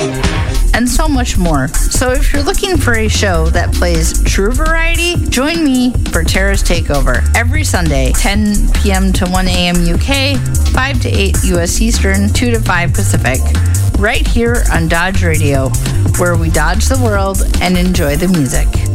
and so much more. So if you're looking for a show that plays true variety, join me for Tara's Takeover every Sunday, 10 p.m. to 1 a.m. UK, 5 to 8 US Eastern, 2 to 5 Pacific, right here on Dodge Radio, where we dodge the world and enjoy the music.